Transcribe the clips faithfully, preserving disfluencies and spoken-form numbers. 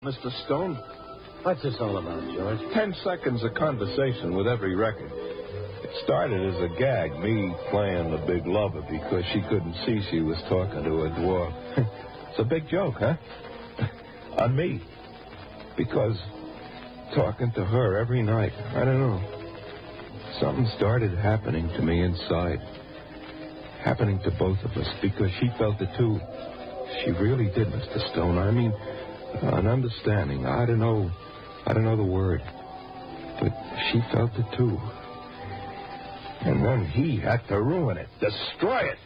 Mister Stone? What's this all about, George? Ten seconds of conversation with every record. It started as a gag, me playing the big lover because she couldn't see she was talking to a dwarf. It's a big joke, huh? On me. Because talking to her every night, I don't know. Something started happening to me inside. Happening to both of us because she felt it too. She really did, Mister Stone. I mean, an understanding. I don't know. I don't know the word. But she felt it too. And then he had to ruin it. Destroy it.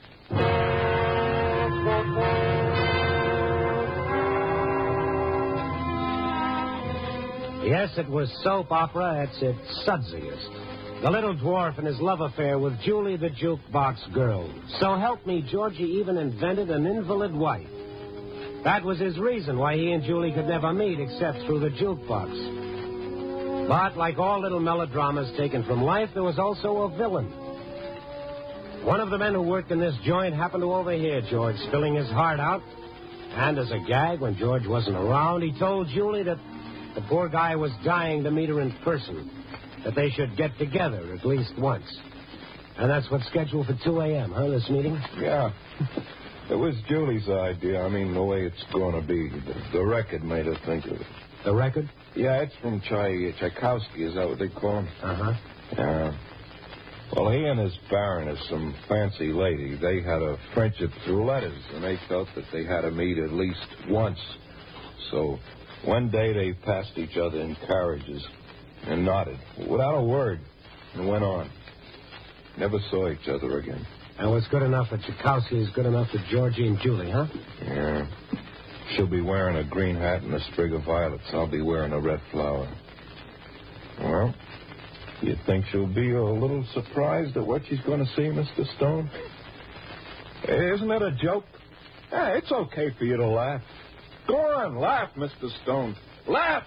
Yes, it was soap opera at its sudsiest. The little dwarf and his love affair with Julie the jukebox girl. So help me, Georgie even invented an invalid wife. That was his reason why he and Julie could never meet except through the jukebox. But like all little melodramas taken from life, there was also a villain. One of the men who worked in this joint happened to overhear George spilling his heart out. And as a gag, when George wasn't around, he told Julie that the poor guy was dying to meet her in person, that they should get together at least once. And that's what's scheduled for two a.m., huh, this meeting? Yeah. It was Julie's idea. I mean, the way it's going to be. The, the record made her think of it. The record? Yeah, it's from Tchai- Tchaikovsky. Is that what they call him? Uh-huh. Yeah. Well, he and his Baroness, some fancy lady, they had a friendship through letters, and they felt that they had to meet at least once. So one day they passed each other in carriages and nodded without a word and went on. Never saw each other again. And what's good enough for Tchaikovsky is good enough for Georgie and Julie, huh? Yeah. She'll be wearing a green hat and a sprig of violets. I'll be wearing a red flower. Well, you think she'll be a little surprised at what she's going to see, Mister Stone? Isn't it a joke? Yeah, it's okay for you to laugh. Go on, laugh, Mister Stone. Laugh!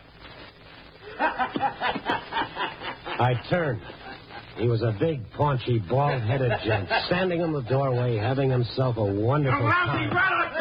I turned. He was a big, paunchy, bald-headed gent, standing in the doorway, having himself a wonderful time.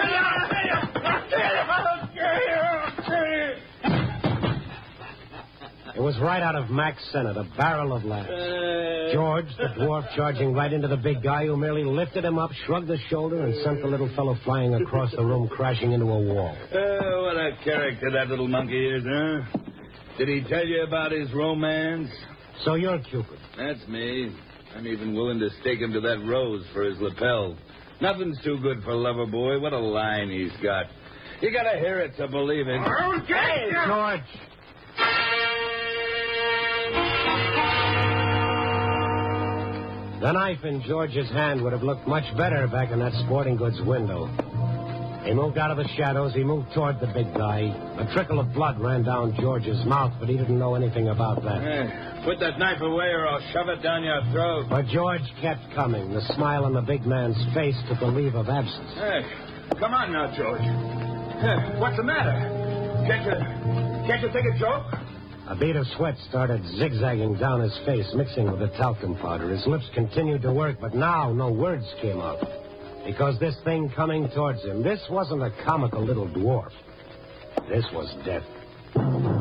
It was right out of Max Sennett, a barrel of laughs. George, the dwarf, charging right into the big guy, who merely lifted him up, shrugged his shoulder, and sent the little fellow flying across the room, crashing into a wall. Oh, what a character that little monkey is, huh? Did he tell you about his romance? So you're Cupid. That's me. I'm even willing to stake him to that rose for his lapel. Nothing's too good for Loverboy. What a line he's got. You gotta hear it to believe it. Okay, George. The knife in George's hand would have looked much better back in that sporting goods window. He moved out of the shadows. He moved toward the big guy. A trickle of blood ran down George's mouth, but he didn't know anything about that. Hey, put that knife away or I'll shove it down your throat. But George kept coming. The smile on the big man's face took a leave of absence. Hey, come on now, George. Hey, what's the matter? Can't you, can't you take a joke? A bead of sweat started zigzagging down his face, mixing with the talcum powder. His lips continued to work, but now no words came out. Because this thing coming towards him, this wasn't a comical little dwarf. This was death.